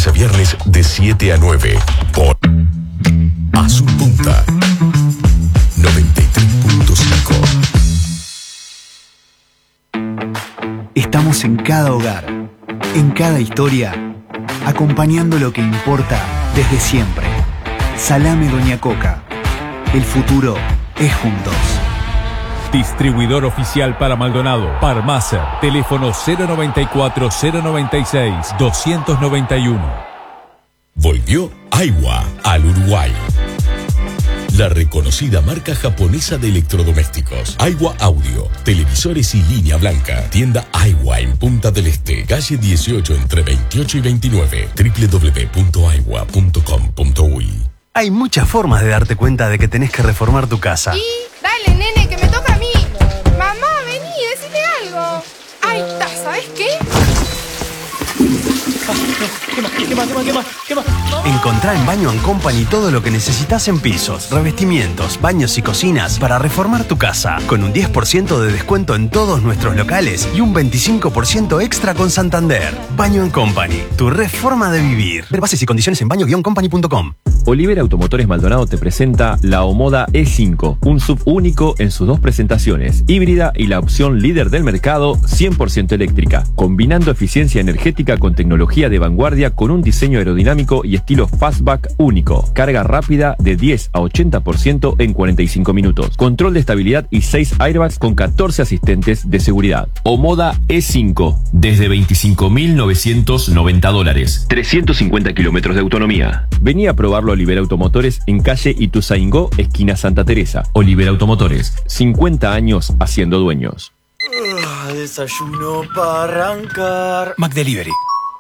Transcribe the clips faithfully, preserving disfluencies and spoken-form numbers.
a viernes de siete a nueve por Azul Punta noventa y tres punto cinco. Estamos en cada hogar, en cada historia, acompañando lo que importa desde siempre. Salame Doña Coca. El futuro es juntos. Distribuidor oficial para Maldonado, Parmacer, teléfono cero noventa y cuatro, cero noventa y seis, doscientos noventa y uno. Volvió Aiwa al Uruguay. La reconocida marca japonesa de electrodomésticos. Aiwa Audio, televisores y línea blanca. Tienda Aiwa en Punta del Este, calle dieciocho entre veintiocho y veintinueve. doble u doble u doble u punto aiwa punto com punto uy. Hay muchas formas de darte cuenta de que tenés que reformar tu casa. Y dale, nene, que me toca a mí. Mamá, vení, decime algo. Ahí está, ¿sabes qué? Quema, quema, quema, quema, quema. Encontrá en Baño and Company todo lo que necesitas en pisos, revestimientos, baños y cocinas para reformar tu casa. Con un diez por ciento de descuento en todos nuestros locales y un veinticinco por ciento extra con Santander. Baño and Company, tu reforma de vivir. Ver bases y condiciones en baño guion company punto com. Oliver Automotores Maldonado te presenta la Omoda E cinco, un sub único en sus dos presentaciones, híbrida y la opción líder del mercado, cien por ciento eléctrica, combinando eficiencia energética con tecnología de vanguardia con un diseño aerodinámico y estilo fastback único, carga rápida de diez a ochenta por ciento en cuarenta y cinco minutos, control de estabilidad y seis airbags con catorce asistentes de seguridad. Omoda E cinco, desde veinticinco mil novecientos noventa dólares, trescientos cincuenta kilómetros de autonomía. Vení a probarlo a Oliver Automotores en calle Ituzaingó, esquina Santa Teresa. Oliver Automotores, cincuenta años haciendo dueños. Uh, desayuno para arrancar. McDelivery.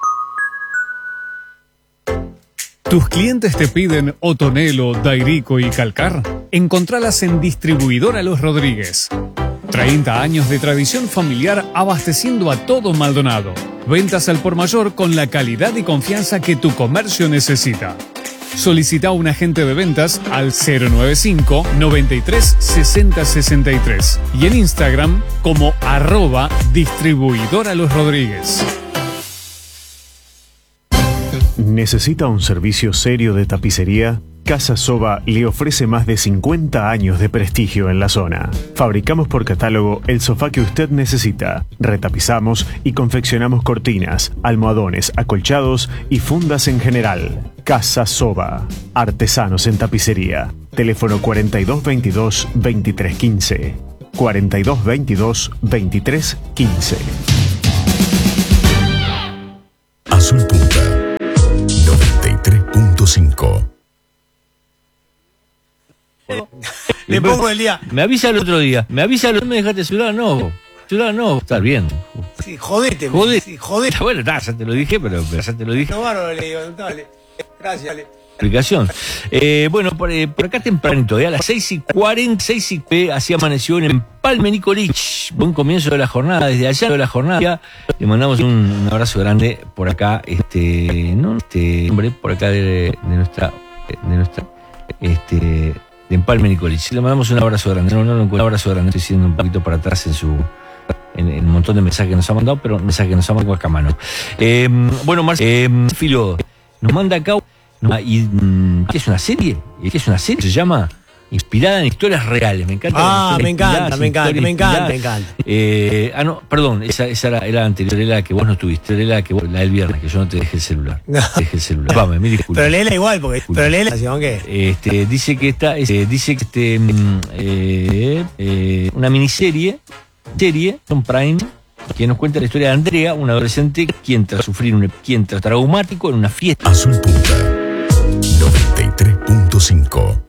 ¿Tus clientes te piden Otonelo, Dairico y Calcar? Encontralas en Distribuidora Los Rodríguez. treinta años de tradición familiar abasteciendo a todo Maldonado. Ventas al por mayor con la calidad y confianza que tu comercio necesita. Solicita un agente de ventas al cero noventa y cinco, noventa y tres, sesenta, sesenta y tres y en Instagram como arroba Distribuidora Los Rodríguez. ¿Necesita un servicio serio de tapicería? Casa Soba le ofrece más de cincuenta años de prestigio en la zona. Fabricamos por catálogo el sofá que usted necesita. Retapizamos y confeccionamos cortinas, almohadones, acolchados y fundas en general. Casa Soba. Artesanos en tapicería. Teléfono cuarenta y dos veintidós, veintitrés quince. cuarenta y dos veintidós, veintitrés quince. Azul Punta noventa y tres punto cinco. Le pongo el día. Me avisa el otro día. Me avisa el otro día. Me dejaste celular, no. Celular, no. Estar bien. Sí, jodete. Jodete. Sí, jodete. Bueno, nah, ya te lo dije, pero ya te lo dije. No, bárbaro, le digo. Dale. Gracias, dale. Explicación. Eh, bueno, por, eh, por acá tempranito, eh, a las seis y cuarenta, seis y cuarenta, así amaneció en Empalme Nicolich. Buen comienzo de la jornada, desde allá de la jornada. Le mandamos un, un abrazo grande por acá, este, no, este, hombre, por acá de, de nuestra, de nuestra, este, de Empalme Nicolich. Le mandamos un abrazo grande. No, no, no, un abrazo grande. Estoy siendo un poquito para atrás en su, en, en un montón de mensajes que nos ha mandado, pero mensajes que nos ha mandado acá a mano. Eh, bueno, Marcelo, eh, Filo, nos manda acá. No, y, ¿qué es una serie? ¿Qué es una serie? Se llama Inspirada en Historias Reales. Me encanta. Ah, me encanta, me encanta, me encanta, me encanta. Eh, ah, no, perdón, esa, esa era, era la anterior, era la que vos no tuviste, era la que vos, la del viernes, que yo no te dejé el celular. No. Te dejé el celular. Vamos, mil disculpas. Pero léela igual, porque. Pero léela. ¿Qué? Este, dice que esta, este, dice que este, eh, eh, una miniserie, serie, Son Prime, que nos cuenta la historia de Andrea, una adolescente quien tras sufrir un quien tras traumático en una fiesta. Azul Punta noventa y tres punto cinco.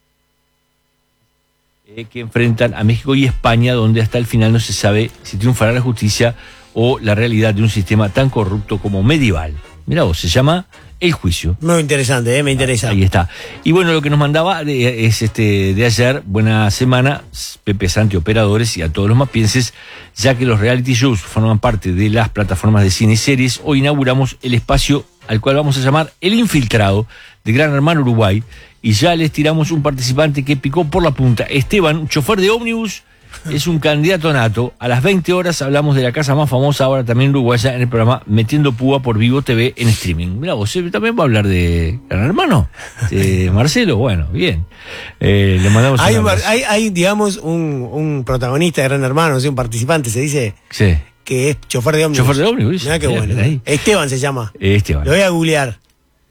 Eh, que enfrentan a México y España, donde hasta el final no se sabe si triunfará la justicia o la realidad de un sistema tan corrupto como medieval. Mirá vos, se llama El Juicio. Muy interesante, eh, me interesa. Ahí está. Y bueno, lo que nos mandaba de, es este de ayer, buena semana, Pepe Santi Operadores y a todos los mapienses, ya que los reality shows forman parte de las plataformas de cine y series, hoy inauguramos el espacio al cual vamos a llamar El Infiltrado de Gran Hermano Uruguay, y ya les tiramos un participante que picó por la punta. Esteban, chofer de ómnibus, es un candidato nato. A las veinte horas hablamos de la casa más famosa ahora también uruguaya en el programa Metiendo Púa por Vivo T V en streaming. Mirá, vos también va a hablar de Gran Hermano, de Marcelo. Bueno, bien. Eh, le mandamos hay, un un, hay, hay, digamos, un, un protagonista de Gran Hermano, no sé, un participante, se dice, sí, que es chofer de ómnibus. Chofer de ómnibus. Mirá qué bueno. Ahí. Esteban se llama. Esteban. Lo voy a googlear.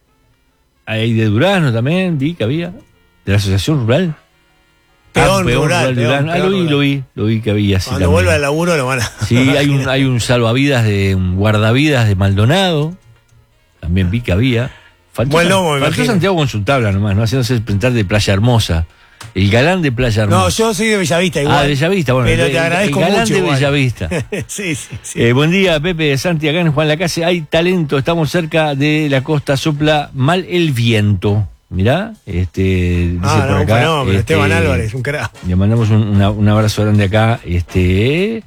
Hay de Durazno también, vi que había. De la Asociación Rural. Peón, ah, peón rural, rural, peón, rural. Ah, lo vi, rural. lo vi, lo vi que había. Sí, Cuando también. vuelva al laburo lo van a... Sí, hay un, hay un salvavidas de un guardavidas de Maldonado. También vi que había. Faltó, Buen lomo, me faltó imagino. Santiago con su tabla nomás, ¿no? Haciéndose presentar de Playa Hermosa. El galán de Playa Hermosa. No, yo soy de Bellavista igual. Ah, de Bellavista, bueno. Pero el, te agradezco el galán mucho de igual. Bellavista. sí, sí, sí. Eh, buen día, Pepe, Santi, acá en Juan Lacase. Hay talento, estamos cerca de la costa, sopla mal el viento. Mirá, este, dice Ah, por no, acá. no, pero este, Esteban Álvarez, un crack. Le mandamos un, una- un abrazo grande acá. Este,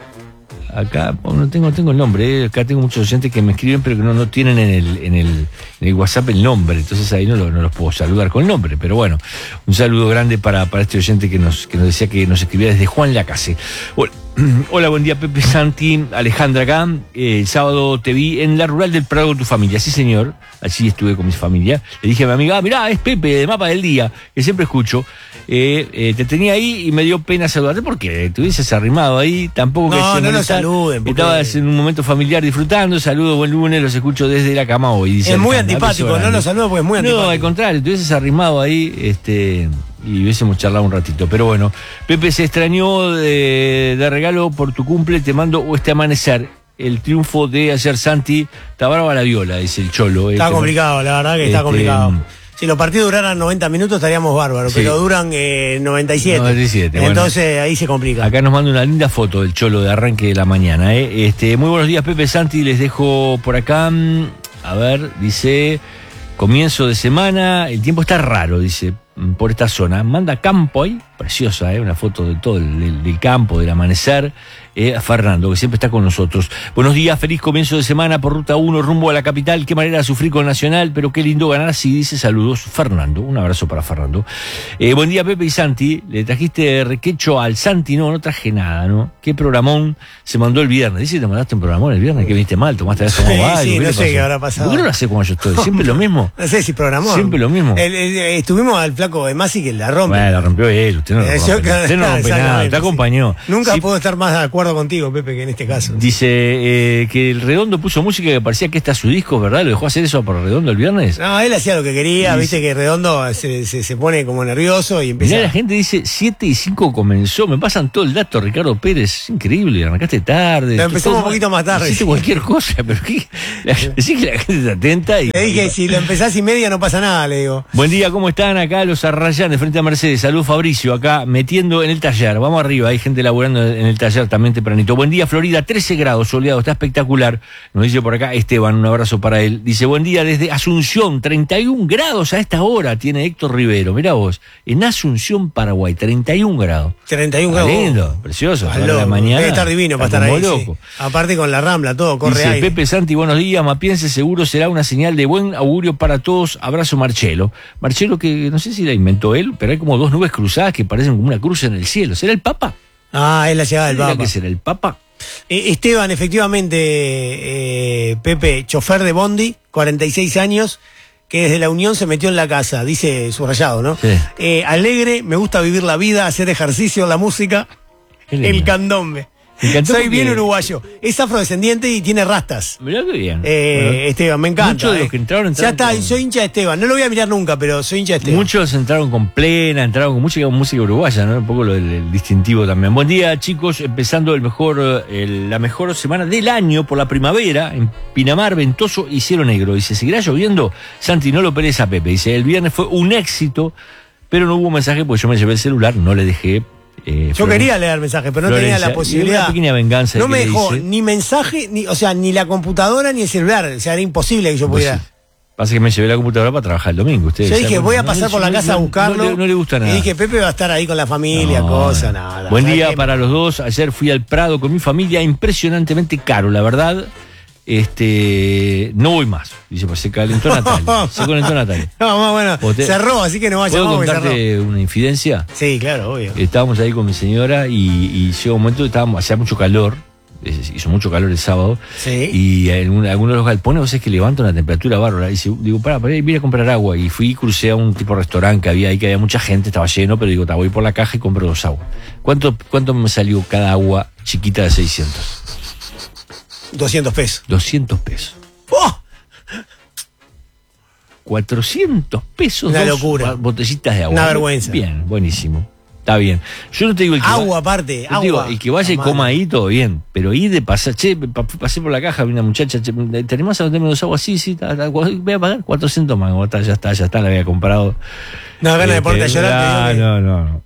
acá, oh, no tengo, tengo el nombre. eh, Acá tengo muchos oyentes que me escriben, pero que no, no tienen en el, en el, en el WhatsApp el nombre. Entonces ahí no, lo- no los puedo saludar con el nombre. Pero bueno, un saludo grande para, para este oyente que nos, que nos decía que nos escribía desde Juan Lacase. Hola, hola, buen día, Pepe, Santi, Alejandra acá. Eh, el sábado te vi en la rural del Prado con tu familia. Sí, señor. Allí estuve con mi familia. Le dije a mi amiga, ah, mirá, es Pepe, de Mapa del Día, que siempre escucho. Eh, eh, te tenía ahí y me dio pena saludarte porque te hubieses arrimado ahí. Tampoco que No, se no lo molestar. saluden, porque- Estabas en un momento familiar disfrutando. Saludo, buen lunes, los escucho desde la cama hoy. Dice Es muy Alejandra. antipático, Abrazo no grande. lo saludo porque es muy antipático. No, al contrario, te hubieses arrimado ahí este, y hubiésemos charlado un ratito. Pero bueno, Pepe, se extrañó de, de regalo por tu cumple. Te mando este amanecer. El triunfo de ayer, Santi. Está brava la viola, dice el Cholo. Está Este, complicado, la verdad que está este, complicado. Si los partidos duraran noventa minutos estaríamos bárbaros, Sí. pero duran eh, noventa y siete. noventa y siete, bueno. Entonces ahí se complica. Acá nos manda una linda foto del Cholo de arranque de la mañana. ¿eh? Este, muy buenos días, Pepe, Santi. Les dejo por acá. mm, A ver, dice. Comienzo de semana. El tiempo está raro, dice, mm, por esta zona. Manda campo ahí. Preciosa, ¿eh? Una foto de todo el, del, del campo, del amanecer. Eh, a Fernando, que siempre está con nosotros. Buenos días, feliz comienzo de semana por Ruta uno, rumbo a la capital. Qué manera de sufrir con Nacional, pero qué lindo ganar así, dice saludos, Fernando. Un abrazo para Fernando. Eh, buen día, Pepe y Santi. ¿Le trajiste requecho al Santi? No, no traje nada, ¿no? ¿Qué programón se mandó el viernes? Dice que te mandaste un programón el viernes, que viniste mal, tomaste Sí, sí, no sé qué habrá pasado. ¿Por qué no lo hace como yo estoy? Siempre lo mismo. No sé si programó. Siempre lo mismo. El- el- estuvimos al flaco de Masi que la rompe. Bueno, la rompió él, usted no lo Eh, rompe. yo- nada. Usted no rompe nada, exactamente, te acompañó. sí. Nunca Sí, puedo estar más de acuerdo contigo, Pepe, que en este caso. Dice eh, que el Redondo puso música que parecía que está su disco, ¿verdad? ¿Lo dejó hacer eso por Redondo el viernes? No, él hacía lo que quería, Y viste que Redondo se, se, se pone como nervioso y empieza. Mirá, la gente dice siete y cinco comenzó. Me pasan todo el dato, Ricardo Pérez. Increíble, arrancaste tarde. Lo empezamos Todo- un poquito más tarde, Hiciste sí. cualquier cosa, pero ¿qué? La, decís que la gente está atenta y. Le dije, si lo empezás y media no pasa nada, le digo. Buen día, ¿cómo están acá los Arrayanes frente a Mercedes? Salud, Fabricio, acá metiendo en el taller. Vamos arriba, hay gente laburando en el taller también tempranito. Buen día, Florida, trece grados, soleado, está espectacular. Nos dice por acá Esteban, un abrazo para él. Dice, buen día desde Asunción, treinta y un grados a esta hora, tiene Héctor Rivero. Mirá vos, en Asunción, Paraguay, treinta y un grados. treinta y un Está grados. lindo, precioso, Está a la hora de la loco. mañana. Debe estar divino para estar como ahí. sí. loco. Aparte con la rambla, todo, corre Dice aire. Pepe Santi, buenos días, Mapiense, seguro será una señal de buen augurio para todos. Abrazo, Marcelo. Marcelo, que no sé si la inventó él, pero hay como dos nubes cruzadas que parecen como una cruz en el cielo. ¿Será el Papa? Ah, es la llegada del ¿Será Papa. que será el Papa? Eh, Esteban, efectivamente, eh, Pepe, chofer de Bondi, cuarenta y seis años, que desde la Unión se metió en la casa, dice subrayado, ¿no? Sí. Eh, alegre, me gusta vivir la vida, hacer ejercicio, la música, Qué lindo. el candombe. Me encantó Soy porque- bien uruguayo. Es afrodescendiente y tiene rastas. Mirá qué bien. Eh, Bueno, Esteban, me encanta. muchos de los eh. que entraron, Ya entraron está, con- soy hincha de Esteban. No lo voy a mirar nunca, pero soy hincha de Esteban. Muchos entraron con plena, entraron con música, música uruguaya, ¿no? Un poco lo del, el distintivo también. Buen día, chicos, empezando el mejor, el- la mejor semana del año por la primavera, en Pinamar, ventoso y cielo negro. Dice, ¿seguirá lloviendo? Santi, no lo peres a Pepe. Dice, el viernes fue un éxito, pero no hubo mensaje porque yo me llevé el celular, no le dejé. eh, Yo Floren- quería leer mensajes, pero no Florencia, tenía la y posibilidad. una pequeña venganza. No de me que le dejó hice. ni mensaje, ni, o sea, ni la computadora ni el celular. O sea, era imposible que yo Pues pudiera. sí. Pasa que me llevé la computadora para trabajar el domingo. Ustedes Yo dije, saben, voy a no, pasar no, por la no, casa a no, buscarlo. No, le- no le gusta nada. Y dije, Pepe va a estar ahí con la familia, No, cosa, no. nada. Buen ¿Sabes día qué? para los dos. Ayer fui al Prado con mi familia, impresionantemente caro, la verdad. este, no voy más. Dice, pues se calentó Natalia. Se calentó Natalia. No, más bueno, Te, cerró, así que no vaya. ¿Puedo contarte una infidencia? Sí, claro, obvio. Estábamos ahí con mi señora y, y llegó un momento que estábamos, hacía mucho calor. Hizo mucho calor el sábado. Sí. Y en un, algunos de los galpones, vos sabés que levanta una temperatura bárbara. Y dice, digo, pará, pará, voy a comprar agua. Y fui y crucé a un tipo de restaurante que había ahí, que había mucha gente, estaba lleno, pero digo, voy por la caja y compro dos aguas. ¿Cuánto, cuánto me salió cada agua chiquita de seiscientos? doscientos pesos. doscientos pesos. ¡Oh! cuatrocientos pesos. Una dos locura. Botellitas de agua. Una vergüenza. Bien, buenísimo. Está bien. Yo no te digo el que agua va, aparte, agua. agua. Digo, el que vaya y coma ahí, todo bien. Pero ir de pasar, che, pasé por la caja, vi una muchacha, che, ¿te animás a meterme dos aguas? Sí, sí, ta, ta, voy a pagar cuatrocientos mangos. Está, ya está, ya está, la había comprado. No, ganas eh, de ponerte a llorar. No, no, no.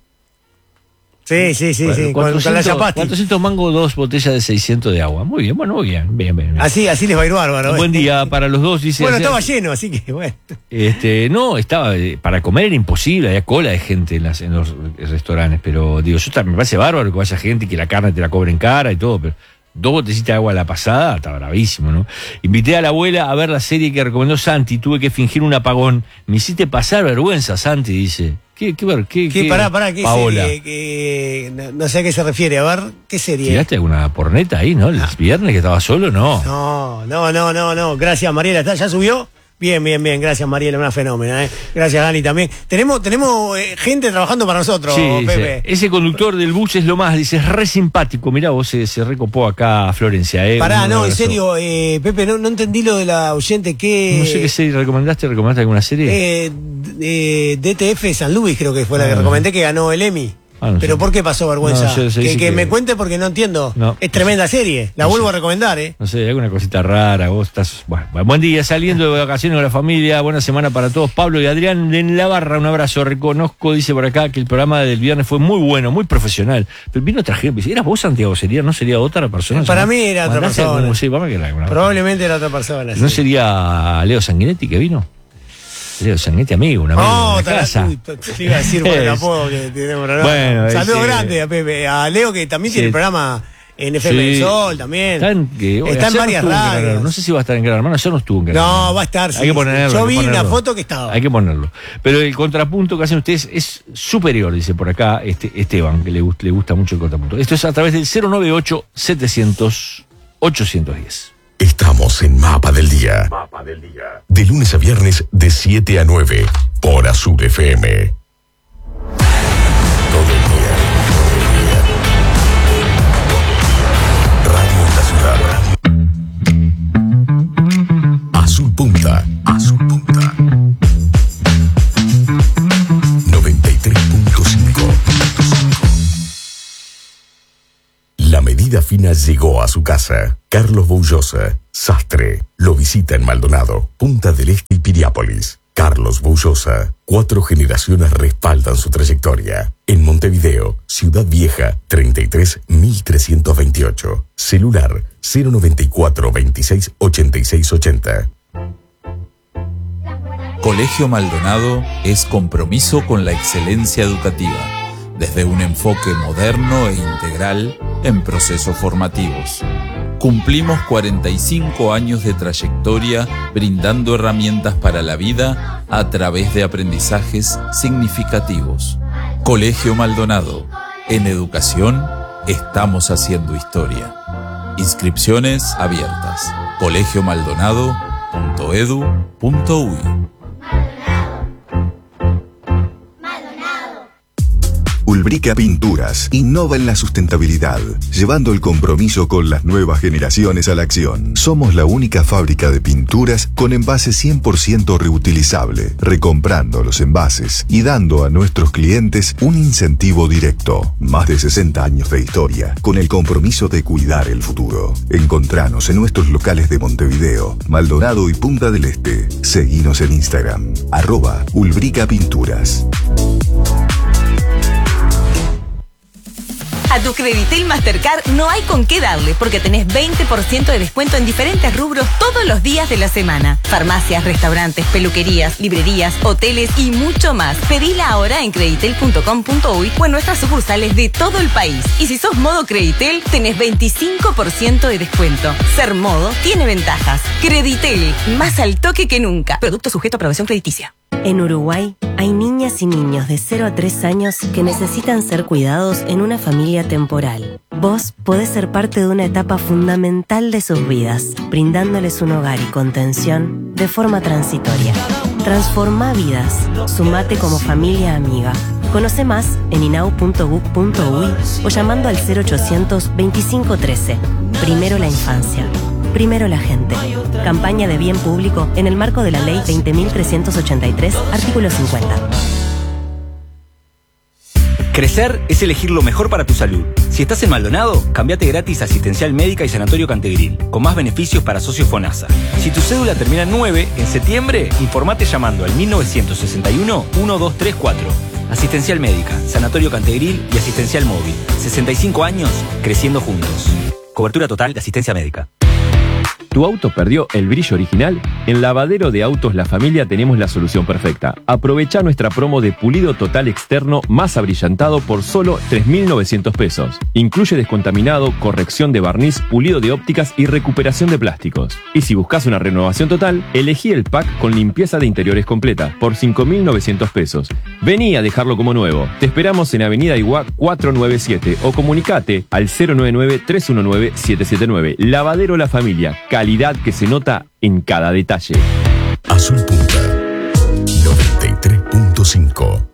Sí, sí, sí, Bueno, sí. cuatrocientos, con, con la chapati. cuatrocientos mangos, dos botellas de seiscientos de agua. Muy bien, bueno, muy bien. Bien, bien, bien. Así, así les va a ir bárbaro. Un buen día para los dos, dice. Bueno, ayer, estaba lleno, así que bueno. Este, no, estaba, eh, para comer era imposible, había cola de gente en, las, en los restaurantes, pero digo, yo también me parece bárbaro que vaya gente y que la carne te la cobren cara y todo, pero dos botellitas de agua a la pasada, está bravísimo, ¿no? Invité a la abuela a ver la serie que recomendó Santi, tuve que fingir un apagón. Me hiciste pasar vergüenza, Santi, dice. ¿Qué, qué, ver, qué, ¿Qué, qué, pará, pará, qué Paola? serie? Que, no, no sé a qué se refiere. A ver, ¿qué serie? ¿Tiraste alguna porneta ahí, no? ¿El viernes que estaba solo? No. No, no, no, no, no. Gracias, Mariela. ¿Está? ¿Ya subió? Bien, bien, bien. Gracias, Mariela. Una fenómena, ¿eh? Gracias, Dani, también. Tenemos, tenemos eh, gente trabajando para nosotros, Sí, Pepe. dice, ese conductor del bus es lo más, dice, es re simpático. Mirá, vos se, se recopó acá a Florencia, ¿eh? Pará, Un no, en abrazo. serio, eh, Pepe, no, no entendí lo de la oyente. ¿Qué? No sé qué serie recomendaste, ¿recomendaste alguna serie? Eh, eh, D T F San Luis, creo que fue la que Ah, recomendé, que ganó el Emmy. Ah, no Pero sé. ¿por qué pasó vergüenza? No, yo sé, que dice que que- me cuente porque no entiendo. No, es no tremenda serie. La no vuelvo sé. a recomendar, ¿eh? No sé, hay alguna cosita rara, vos estás... Bueno, buen día, saliendo de vacaciones con la familia, buena semana para todos. Pablo y Adrián en la barra, un abrazo. Reconozco, dice por acá, que el programa del viernes fue muy bueno, muy profesional. Pero vino otra gente, dice, ¿eras vos, Santiago? ¿Sería, no sería otra persona? Para ¿no? mí era otra Mandaste persona. algún- sí, para mí que era alguna- Probablemente era otra persona. ¿No sí. sería Leo Sanguinetti que vino? Leo Sanguinetti, amigo, un amigo No, de te la casa. uy, te te iba a decir por el Es. apodo que tenemos. ¿no? Bueno, Saludos ese- grandes a Pepe. A Leo, que también Sí. tiene el programa en F M Sí. del Sol también. Está en, que, Está en ayer no varias estuvo en Gran radios. Hermano. No sé si va a estar en Gran Hermano, ayer no estuvo en Gran Hermano. No, va a estar, sí, Hay que sí. ponerlo. Yo hay que vi ponerlo. una foto que estaba. Hay que ponerlo. Pero el contrapunto que hacen ustedes es superior, dice por acá este Esteban, que le, gust- le gusta mucho el contrapunto. Esto es a través del cero noventa y ocho, setecientos, ochocientos diez. Estamos en Mapa del Día. Mapa del Día. De lunes a viernes de siete a nueve por Azul F M. Todo el día. Radio en la ciudad. Azul Punta. Azul Punta. noventa y tres punto cinco. La medida fina llegó a su casa. Carlos Boullosa, sastre, lo visita en Maldonado, Punta del Este y Piriápolis. Carlos Boullosa, cuatro generaciones respaldan su trayectoria. En Montevideo, Ciudad Vieja, treinta y tres mil trescientos veintiocho. Celular cero noventa y cuatro, veintiséis, ochenta y seis ochenta. Colegio Maldonado es compromiso con la excelencia educativa, desde un enfoque moderno e integral en procesos formativos. Cumplimos cuarenta y cinco años de trayectoria brindando herramientas para la vida a través de aprendizajes significativos. Colegio Maldonado. En educación estamos haciendo historia. Inscripciones abiertas. colegio maldonado punto edu punto uy. Ulbrica Pinturas innova en la sustentabilidad, llevando el compromiso con las nuevas generaciones a la acción. Somos la única fábrica de pinturas con envase cien por ciento reutilizable, recomprando los envases y dando a nuestros clientes un incentivo directo. Más de sesenta años de historia, con el compromiso de cuidar el futuro. Encontranos en nuestros locales de Montevideo, Maldonado y Punta del Este. Seguinos en Instagram, arroba Ulbrica Pinturas. A tu Creditel Mastercard no hay con qué darle porque tenés veinte por ciento de descuento en diferentes rubros todos los días de la semana. Farmacias, restaurantes, peluquerías, librerías, hoteles y mucho más. Pedila ahora en creditel punto com punto uy o en nuestras sucursales de todo el país. Y si sos modo Creditel, tenés veinticinco por ciento de descuento. Ser modo tiene ventajas. Creditel, más al toque que nunca. Producto sujeto a aprobación crediticia. En Uruguay hay niñas y niños de cero a tres años que necesitan ser cuidados en una familia temporal. Vos podés ser parte de una etapa fundamental de sus vidas, brindándoles un hogar y contención de forma transitoria. Transforma vidas. Sumate como familia amiga. Conoce más en inau punto gov punto uy o llamando al cero ochocientos veinticinco trece. Primero la infancia. Primero la gente. Campaña de bien público en el marco de la Ley veinte mil trescientos ochenta y tres, artículo cincuenta. Crecer es elegir lo mejor para tu salud. Si estás en Maldonado, cambiate gratis a Asistencial Médica y Sanatorio Cantegril, con más beneficios para socios FONASA. Si tu cédula termina en nueve, en septiembre, informate llamando al mil novecientos sesenta y uno, uno dos tres cuatro. Asistencial Médica, Sanatorio Cantegril y Asistencial Móvil. sesenta y cinco años, creciendo juntos. Cobertura total de asistencia médica. ¿Tu auto perdió el brillo original? En Lavadero de Autos La Familia tenemos la solución perfecta. Aprovecha nuestra promo de pulido total externo más abrillantado por solo tres mil novecientos pesos. Incluye descontaminado, corrección de barniz, pulido de ópticas y recuperación de plásticos. Y si buscas una renovación total, elegí el pack con limpieza de interiores completa por cinco mil novecientos pesos. Vení a dejarlo como nuevo. Te esperamos en Avenida Iguá cuatrocientos noventa y siete o comunicate al cero nueve nueve, tres uno nueve, siete siete nueve. Lavadero La Familia. Calidad que se nota en cada detalle. Azul Punta noventa y tres punto cinco.